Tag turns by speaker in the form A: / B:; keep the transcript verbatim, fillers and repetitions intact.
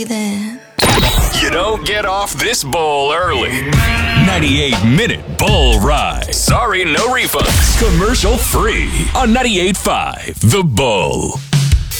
A: Then.
B: You don't get off this bowl early. ninety-eight minute bowl ride. Sorry, no refunds. Commercial free on ninety-eight point five The Bull.